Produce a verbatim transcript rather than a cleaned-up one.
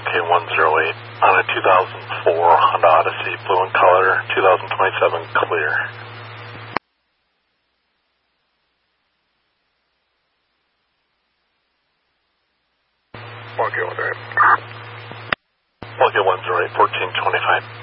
one K one zero eight on a two thousand four Honda Odyssey, blue in color, two thousand twenty-seven clear. one K one zero eight. one K one zero eight, fourteen twenty-five.